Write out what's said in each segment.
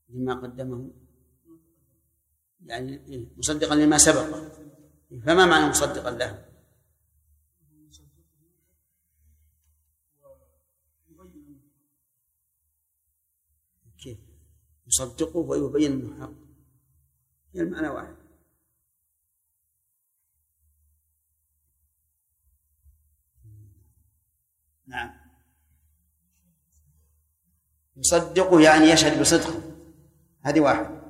لما قدمه، يعني مصدقا لما سبق، فما معنى مصدقا له؟ كيف يصدقه ويبين انه حق؟ هي المعنى واحد. نعم، يصدقه يعني يشهد بصدقه، هذه واحد.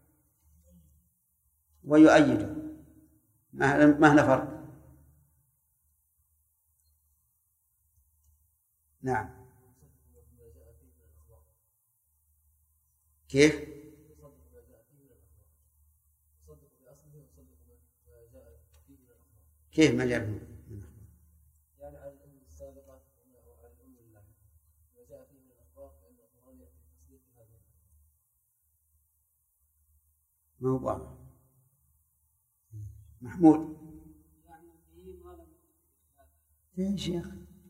ويؤيده ما هنا فرق. نعم، كيف؟ كيف ما جاء منه؟ يعني على الأمم السابقة وعلى الأمم اللاحقة ما جاء فيه من الأخبار فإن القرآن يأتي بتصديق هذه. ما هو واضح. محمود يا شيخ،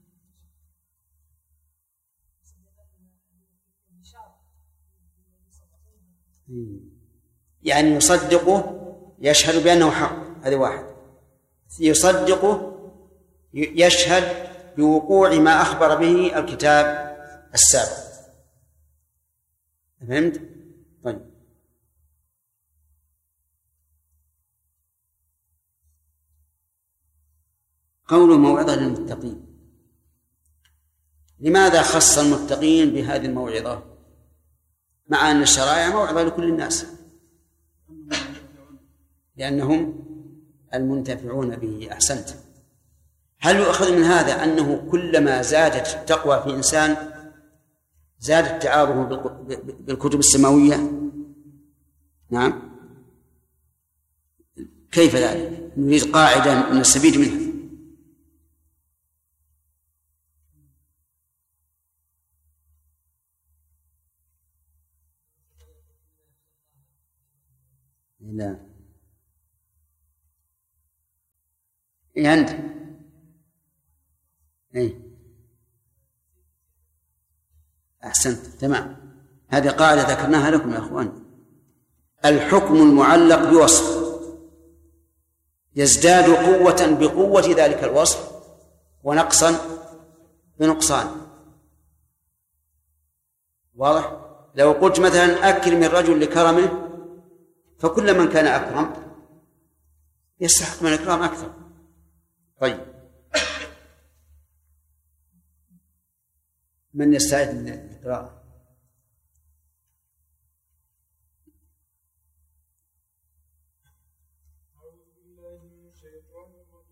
يعني يصدقه يشهد بأنه حق، هذه واحد. يصدقه يشهد بوقوع ما أخبر به الكتاب السابق. فهمت؟ طيب، قول موعظة للمتقين، لماذا خص المتقين بهذه الموعظة مع أن الشرائع موعظة لكل الناس؟ لأنهم المنتفعون به. أحسنت. هل يؤخذ من هذا أنه كلما زادت التقوى في إنسان زاد التعارف بالكتب السماوية؟ نعم. كيف ذلك؟ نريد قاعدة نستفيد منها. لا، إيه أنت؟ إيه، أحسنت، تمام. هذه قاعدة ذكرناها لكم يا أخوان. الحكم المعلق بوصف يزداد قوة بقوة ذلك الوصف ونقصا بنقصان. واضح؟ لو قلت مثلا أكرم الرجل لكرمه، فكل من كان أكرم يستحق من الإكرام أكثر. طيب، من يستعد للقراءة؟ أعوذ بالله من الشيطان الرجيم.